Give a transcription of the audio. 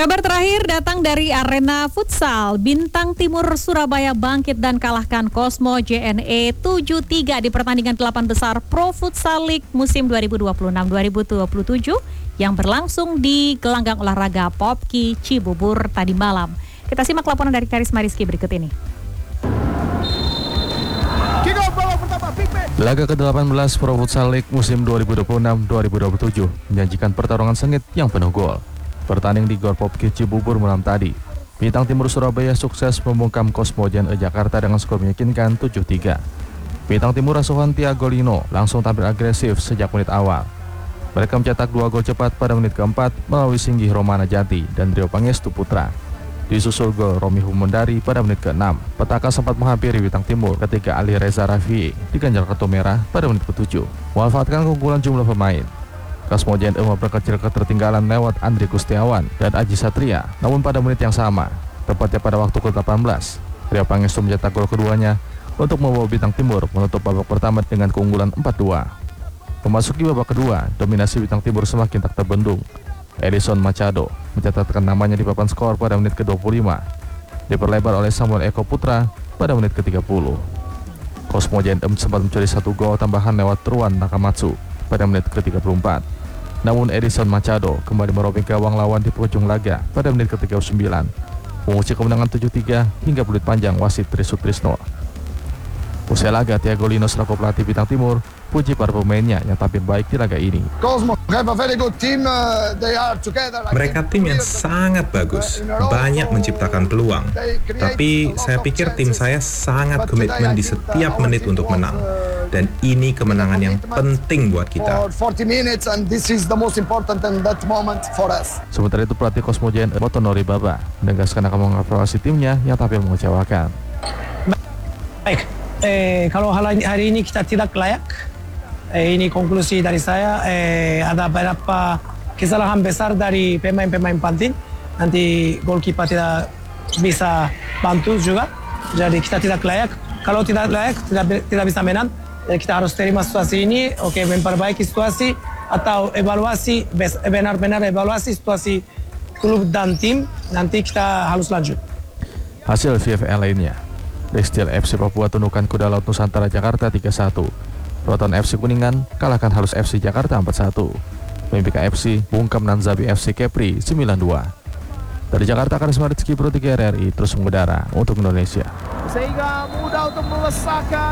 Kabar terakhir datang dari arena futsal. Bintang Timur Surabaya bangkit dan kalahkan Cosmo JNE 7-3 di pertandingan 8 besar Pro Futsal League musim 2026-2027 yang berlangsung di gelanggang olahraga Popki Cibubur tadi malam. Kita simak laporan dari Karisma Rizky berikut ini. Laga ke-18 Pro Futsal League musim 2026-2027 menjanjikan pertarungan sengit yang penuh gol. Bertanding di Gor Popki Cibubur malam tadi, Bintang Timur Surabaya sukses membungkam Cosmo JNE Jakarta dengan skor meyakinkan 7-3. Bintang Timur asuhan Thiago Lino langsung tampil agresif sejak menit awal. Mereka mencetak 2 gol cepat pada menit keempat melalui Singgih Romana Jati dan Rio Pangestu Putra. Disusul gol Romi Humundari pada menit ke-6. Petaka sempat menghampiri Bintang Timur ketika Ali Reza Rafii diganjar kartu merah pada menit ke-7. Memanfaatkan keunggulan jumlah pemain, Cosmo JNE memperkecil ketertinggalan lewat Andri Kustiawan dan Aji Satria. Namun pada menit yang sama, tepatnya pada waktu ke-18, Rio Pangestu mencetak gol keduanya untuk membawa Bintang Timur menutup babak pertama dengan keunggulan 4-2. Memasuki babak kedua, dominasi Bintang Timur semakin tak terbendung. Edison Machado mencatatkan namanya di papan skor pada menit ke-25, diperlebar oleh Samuel Eko Putra pada menit ke-30. Cosmo JNE sempat mencuri 1 gol tambahan lewat Truan Nakamatsu pada menit ke-34. Namun Edison Machado kembali merobek gawang lawan di penghujung laga pada menit ke-39, mengunci kemenangan 7-3 hingga peluit panjang wasit Trisutrisno. Usai laga, Thiago Lino selaku pelatih Bintang Timur puji para pemainnya yang tampil baik di laga ini. Mereka tim yang sangat bagus, banyak menciptakan peluang. Tapi saya pikir tim saya sangat komitmen di setiap menit untuk menang. Dan ini kemenangan yang penting buat kita. Sementara itu pelatih Cosmo JNE Motonori Baba menegaskan akan mengevaluasi timnya yang tampil mengecewakan. Baik, kalau hari ini kita tidak layak, ini konklusi dari saya. Ada beberapa kesalahan besar dari pemain-pemain penting. Nanti goalkeeper tidak bisa bantu juga. Jadi kita tidak layak. Kalau tidak layak, tidak bisa menang. Kita harus terima situasi ini, memperbaiki situasi atau evaluasi, benar-benar evaluasi situasi klub dan tim. Nanti kita harus lanjut. Hasil VFL lainnya, Destil FC Papua tundukkan Kuda Laut Nusantara Jakarta 3-1. Proton FC Kuningan kalahkan Halus FC Jakarta 4-1. Mimika FC bungkam Nanzabi FC Kepri 9-2. Dari Jakarta, Karisma Rizky Pro 3 RRI terus mengudara untuk Indonesia. Sehingga mudah untuk melesakkan